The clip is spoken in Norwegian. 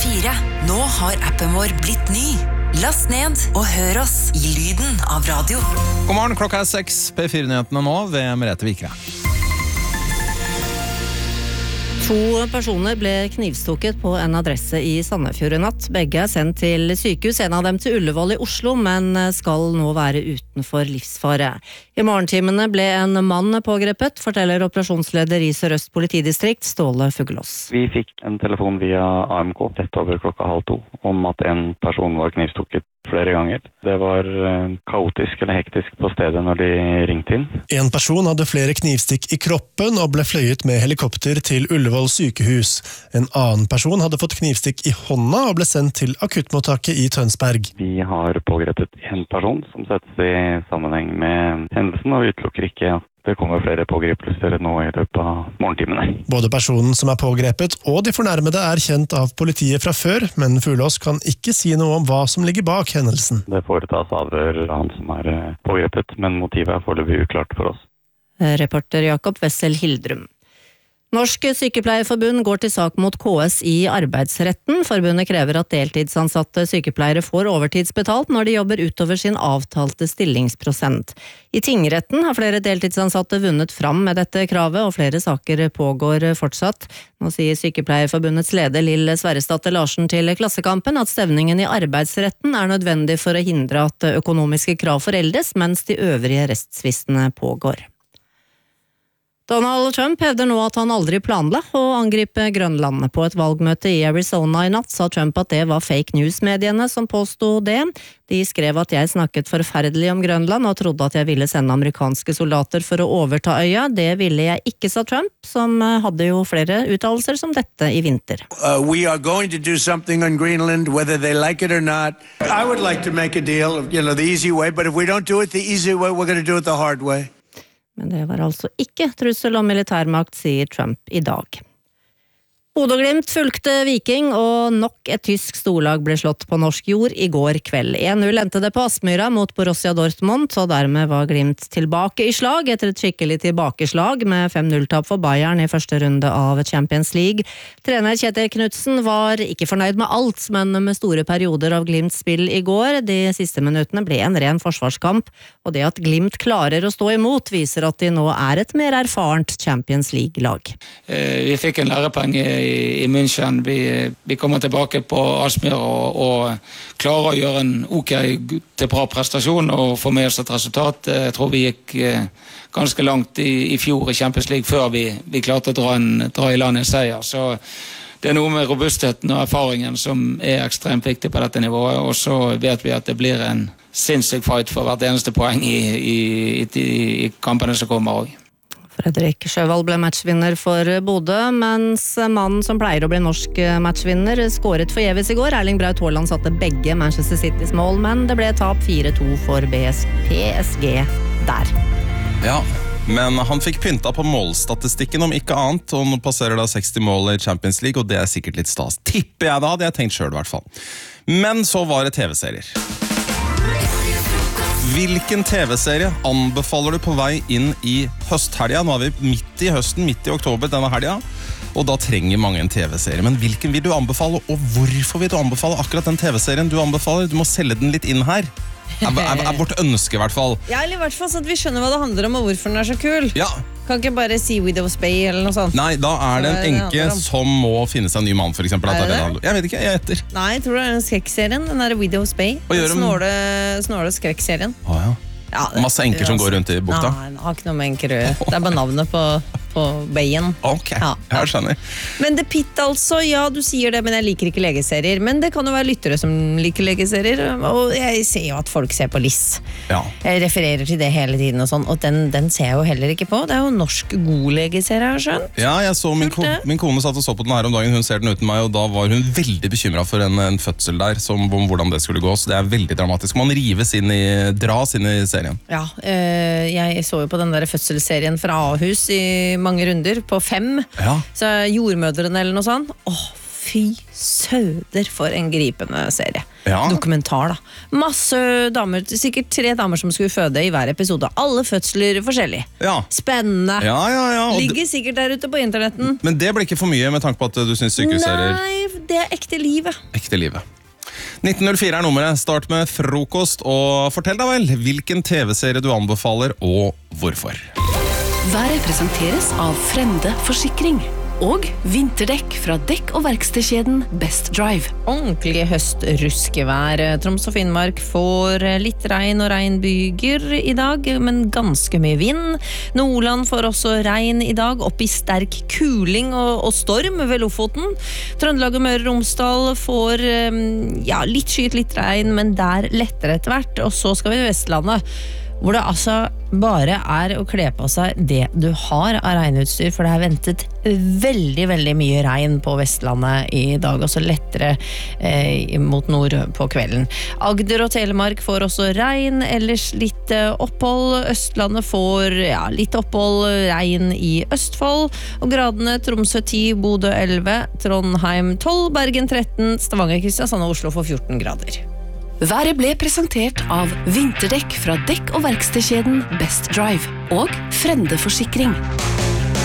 P4. Nå har appen vår blitt ny. Last ned og hør oss i lyden av radio. God morgen, klokka 6. P4-nyhetene nå ved Merete Vikre. 2 personer ble knivstukket på en adresse i Sandefjord i natt. Begge sendt til sykehus, en av dem til Ullevål i Oslo, men skal nå være utenfor livsfare. I morgentimene ble en mann pågrepet, forteller operasjonsleder i Sør-Øst politidistrikt, Ståle Fugelås. Vi fikk en telefon via AMK rett over 1:30 om at en person var knivstukket flere ganger. Det var kaotisk eller hektisk på stedet når de ringte inn. En person hadde flere knivstikk i kroppen og ble fløyet med helikopter til Ullevål sykehus. En annen person hadde fått knivstikk i hånda og ble sendt til akuttmottaket i Tønsberg. Vi har pågrepet en person som settes i sammenheng med hendelsen og utelukker ikke at det kommer flere pågripelser nå i løpet av morgentimene. Både personen som er pågrepet og de fornærmede er kjent av politiet fra før, men Fuglås kan ikke si noe om hva som ligger bak hendelsen. Det foretas avhør av han som er pågrepet, men motivet er foreløpig uklart for oss. Reporter Jakob Wessel Hildrum. Norsk Sykepleierforbund går til sak mot KS i arbeidsretten. Forbundet krever at deltidsansatte sykepleiere får overtidsbetalt når de jobber utover sin avtalte stillingsprosent. I tingretten har flere deltidsansatte vunnet fram med dette kravet, og flere saker pågår fortsatt. Nå sier Sykepleierforbundets leder Lill Sverresdatter Larsen til Klassekampen at stevningen i arbeidsretten er nødvendig for å hindre at økonomiske krav foreldes, mens de øvrige rettstvistene pågår. Donald Trump hevder nå at han aldri planla å angripe Grønland. På et valgmøte i Arizona i natt sa Trump at det var fake news-mediene som påstod det. De skrev at jeg snakket forferdelig om Grønland og trodde at jeg ville sende amerikanske soldater for å overta øya. Det ville jeg ikke, sa Trump, som hadde jo flere uttalelser som dette i vinter. We are going to do something on Greenland, whether they like it or not. I would like to make a deal, the easy way, but if we don't do it the easy way, we're going to do it the hard way. Men det var altså ikke trussel om militærmakt, sier Trump i dag. Bodø/Glimt fulgte Viking, og nok et tysk storlag ble slått på norsk jord i går kveld. 1-0 endte det på Aspmyra mot Borussia Dortmund, og dermed var Glimt tilbake i slag etter et skikkelig tilbakeslag med 5-0-tap for Bayern i første runde av Champions League. Trener Kjetil Knutsen var ikke fornøyd med alt, men med store perioder av Glimts spill i går. De siste minuttene ble en ren forsvarskamp, og det at Glimt klarer å stå imot viser at de nå er et mer erfarent Champions League-lag. Vi fikk en lærepenge i München. Vi kommer tilbake på Aspmyra og klarer å gjøre en ok til bra prestasjon og få med oss et resultat. Jeg tror vi gikk ganske langt i fjor i Champions League før vi klarte å dra i land en seier. Så det er noe med robustheten og erfaringen som er ekstremt viktig på dette nivået, og så vet vi at det blir en sinnssyk fight for hvert eneste poeng i kampene som kommer også. Fredrik Sjøvald ble matchvinner for Bodø, mens mannen som pleier å bli norsk matchvinner skåret forgjeves i går. Erling Braut Haaland satte begge Manchester Citys mål, men det ble tap 4-2 for PSG der. Ja, men han fikk pynta på målstatistikken om ikke annet, og nå passerer da 60 mål i Champions League, og det er sikkert litt stas. Tipper jeg da, hadde jeg tenkt selv i hvert fall. Men så var det TV-serier. Hvilken TV-serie anbefaler du på vei inn i høsthelga? Nå er vi midt i høsten, midt i oktober denne helga, og da trenger mange en TV-serie. Men hvilken vil du anbefale, og hvorfor vil du anbefale akkurat den TV-serien du anbefaler? Du må selge den litt inn her. Er vårt ønske i hvert fall. Ja, eller i hvert fall sånn at vi skjønner hva det handler om og hvorfor den er så kul. Ja. Kan ikke bare si Widow's Bay eller noe sånt. Nei, da er det en enke som må finne seg en ny mann, for eksempel. Er det det? Jeg vet ikke, jeg etter. Nei, jeg tror det er den skrekkserien, den der Widow's Bay. Snåle skrekkserien. Ja. Masse enker som går rundt i bukta. Nei, det har ikke noe med enker å gjøre. Det er bare navnet på Bayen. Ok, jeg skjønner. Men The Pit altså, ja du sier det, men jeg liker ikke legeserier. Men det kan jo være lyttere som liker legeserier, og jeg ser jo at folk ser på Liss. Ja. Jeg refererer til det hele tiden og sånn, og den ser jeg jo heller ikke på. Det er jo norsk god legeserie, har jeg skjønt. Ja, jeg så min kone satt og så på den her om dagen, hun ser den uten meg, og da var hun veldig bekymret for en fødsel der, om hvordan det skulle gå, så det er veldig dramatisk. Man dras inn i serien. Ja, jeg så jo på den der fødselsserien fra Ahus i mange runder på 5. Ja. Så jordmødrene eller noe sånt. Fy søder for en gripende serie. Ja. Dokumentar da. Masse damer, sikkert 3 damer som skulle føde i hver episode. Alle fødsler forskjellig. Ja. Spennende. Ja. Ligger sikkert der ute på internetten. Men det blir ikke for mye med tanke på at du synes sykehusserier? Nei, det ekte livet. Ekte livet. 1904 nummeret. Start med frokost, og fortell deg vel hvilken TV-serie du anbefaler, og hvorfor. Været presenteres av Frende Forsikring og vinterdekk fra dekk- og verkstedkjeden Best Drive. Ordentlig høstruskevær. Troms og Finnmark får litt regn og regnbyger i dag, men ganske mye vind. Nordland får også regn i dag, opp i sterk kuling og storm ved Lofoten. Trøndelag og Møre og Romsdal får litt skyet, litt regn, men der lettere etter hvert. Og så skal vi til Vestlandet, hvor det altså bare å kle på seg det du har av regnutstyr, for det er ventet veldig, veldig mye regn på Vestlandet i dag, og så lettere mot nord på kvelden. Agder og Telemark får også regn, ellers litt opphold. Østlandet får litt opphold, regn i Østfold, og gradene Tromsø 10, Bodø 11, Trondheim 12, Bergen 13, Stavanger, Kristiansand og Oslo får 14 grader. Været ble presentert av vinterdekk fra dekk- og verkstedkjeden Best Drive og Frende Forsikring.